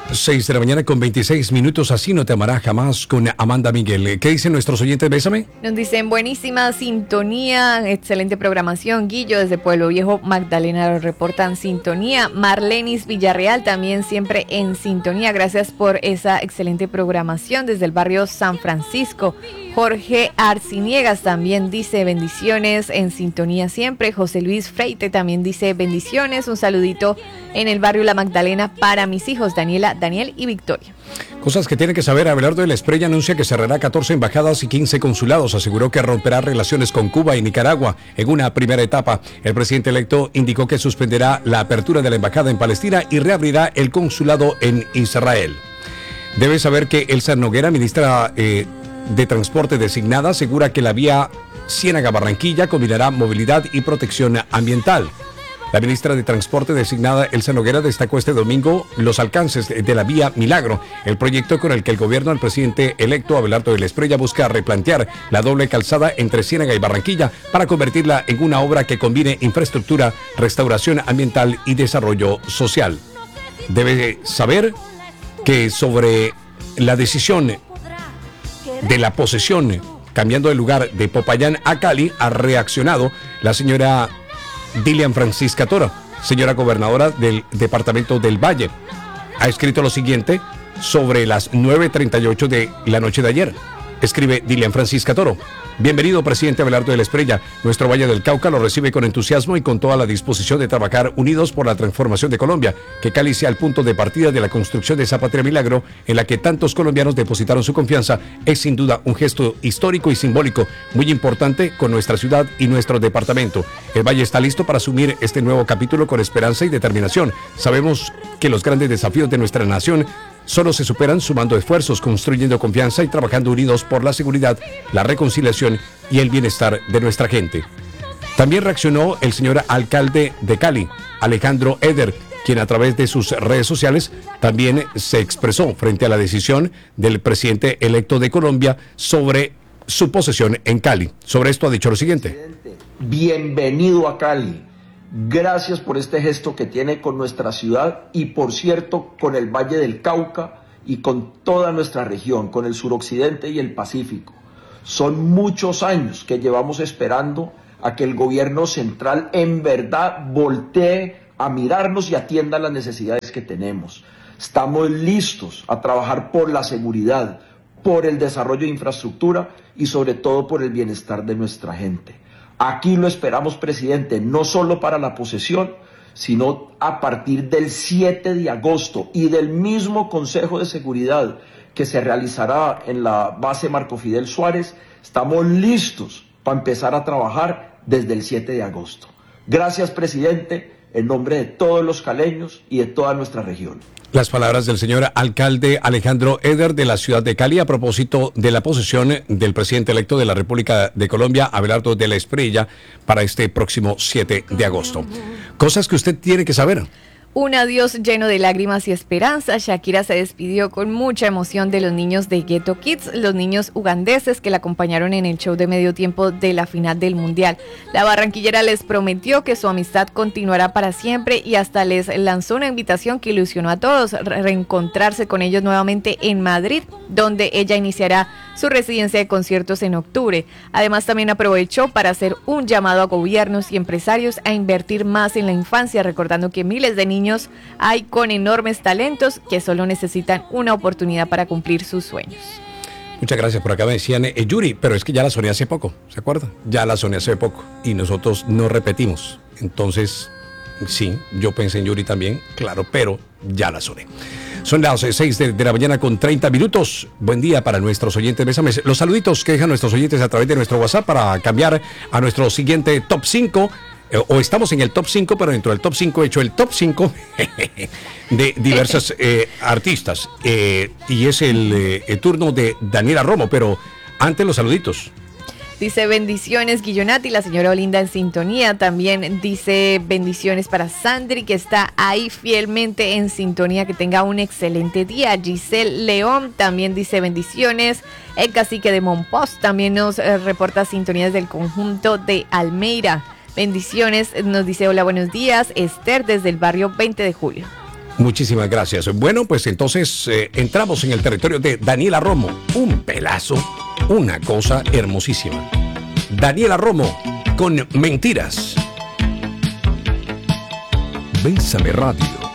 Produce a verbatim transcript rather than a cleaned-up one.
seis de la mañana con veintiséis minutos, así no te amará jamás, con Amanda Miguel. ¿Qué dicen nuestros oyentes? Bésame. Nos dicen buenísima sintonía, excelente programación. Guillo desde Pueblo Viejo, Magdalena lo reportan sintonía. Marlenis Villarreal también siempre en sintonía. Gracias por esa excelente programación desde el barrio San Francisco. Jorge Arciniegas también dice bendiciones en sintonía siempre. José Luis Freite también dice bendiciones. Un saludito en el barrio La Magdalena para mis hijos Daniela, Daniel y Victoria. Cosas que tiene que saber. Abelardo de la Espriella anuncia que cerrará catorce embajadas y quince consulados. Aseguró que romperá relaciones con Cuba y Nicaragua en una primera etapa. El presidente electo indicó que suspenderá la apertura de la embajada en Palestina y reabrirá el consulado en Israel. Debe saber que Elsa Noguera, ministra eh, de Transporte designada, asegura que la vía Ciénaga-Barranquilla combinará movilidad y protección ambiental. La ministra de Transporte designada, Elsa Noguera, destacó este domingo los alcances de la vía Milagro, el proyecto con el que el gobierno del presidente electo Abelardo de la Espriella busca replantear la doble calzada entre Ciénaga y Barranquilla para convertirla en una obra que combine infraestructura, restauración ambiental y desarrollo social. Debe saber que sobre la decisión de la posesión, cambiando el lugar de Popayán a Cali, ha reaccionado la señora Dilian Francisca Toro, señora gobernadora del departamento del Valle. Ha escrito lo siguiente sobre las nueve treinta y ocho de la noche de ayer. Escribe Dilian Francisca Toro: bienvenido, presidente Abelardo de la Espriella. Nuestro Valle del Cauca lo recibe con entusiasmo y con toda la disposición de trabajar unidos por la transformación de Colombia. Que Cali sea el punto de partida de la construcción de esa patria milagro en la que tantos colombianos depositaron su confianza. Es sin duda un gesto histórico y simbólico muy importante con nuestra ciudad y nuestro departamento. El Valle está listo para asumir este nuevo capítulo con esperanza y determinación. Sabemos que los grandes desafíos de nuestra nación solo se superan sumando esfuerzos, construyendo confianza y trabajando unidos por la seguridad, la reconciliación y el bienestar de nuestra gente. También reaccionó el señor alcalde de Cali, Alejandro Eder, quien a través de sus redes sociales también se expresó frente a la decisión del presidente electo de Colombia sobre su posesión en Cali. Sobre esto ha dicho lo siguiente: bienvenido a Cali. Gracias por este gesto que tiene con nuestra ciudad y, por cierto, con el Valle del Cauca y con toda nuestra región, con el suroccidente y el Pacífico. Son muchos años que llevamos esperando a que el gobierno central en verdad voltee a mirarnos y atienda las necesidades que tenemos. Estamos listos a trabajar por la seguridad, por el desarrollo de infraestructura y sobre todo por el bienestar de nuestra gente. Aquí lo esperamos, presidente, no solo para la posesión, sino a partir del siete de agosto y del mismo Consejo de Seguridad que se realizará en la base Marco Fidel Suárez. Estamos listos para empezar a trabajar desde el siete de agosto. Gracias, presidente, en nombre de todos los caleños y de toda nuestra región. Las palabras del señor alcalde Alejandro Eder de la ciudad de Cali a propósito de la posesión del presidente electo de la República de Colombia, Abelardo de la Espriella, para este próximo siete de agosto. Cosas que usted tiene que saber. Un adiós lleno de lágrimas y esperanza. Shakira se despidió con mucha emoción de los niños de Ghetto Kids, los niños ugandeses que la acompañaron en el show de medio tiempo de la final del Mundial. La barranquillera les prometió que su amistad continuará para siempre y hasta les lanzó una invitación que ilusionó a todos, reencontrarse con ellos nuevamente en Madrid, donde ella iniciará su residencia de conciertos en octubre. Además, también aprovechó para hacer un llamado a gobiernos y empresarios a invertir más en la infancia, recordando que miles de niños niños hay con enormes talentos que solo necesitan una oportunidad para cumplir sus sueños. Muchas gracias. Por acá me decían, eh, Yuri, pero es que ya la soné hace poco, ¿se acuerda? Ya la soné hace poco y nosotros no repetimos. Entonces, sí, yo pensé en Yuri también, claro, pero ya la soné. Son las seis de, de la mañana con treinta minutos. Buen día para nuestros oyentes. Bésame los saluditos que dejan nuestros oyentes a través de nuestro WhatsApp para cambiar a nuestro siguiente top cinco. O estamos en el top cinco, pero dentro del top cinco he hecho el top cinco de diversas eh, artistas. Eh, y es el, eh, el turno de Daniela Romo, pero antes los saluditos. Dice bendiciones Guillonati, la señora Olinda en sintonía. También dice bendiciones para Sandri, que está ahí fielmente en sintonía. Que tenga un excelente día. Giselle León también dice bendiciones. El cacique de Monpós también nos eh, reporta sintonías del conjunto de Almeida. Bendiciones, nos dice hola, buenos días, Esther desde el barrio veinte de julio. Muchísimas gracias. Bueno, pues entonces eh, entramos en el territorio de Daniela Romo. Un pelazo, una cosa hermosísima. Daniela Romo con Mentiras. Bésame Radio.